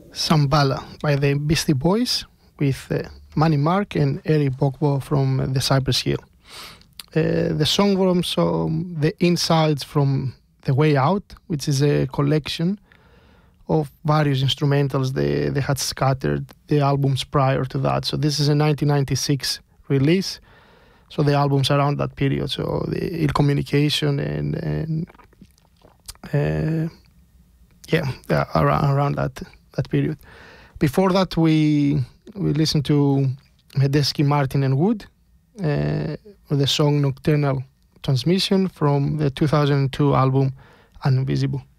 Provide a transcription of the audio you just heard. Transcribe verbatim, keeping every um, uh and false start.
Sambala by the Beastie Boys with uh, Manny Mark and Eric Bogbo from uh, the Cypress Hill. Uh, the song from some, the insides from The Way Out, which is a collection of various instrumentals they, they had scattered the albums prior to that. So this is a nineteen ninety-six release. So the albums around that period, so the Ill Communication and, and uh, yeah, yeah around, around that that period. Before that, we we listened to Medeski, Martin and Wood uh, with the song Nocturnal Transmission from the two thousand two album Uninvisible.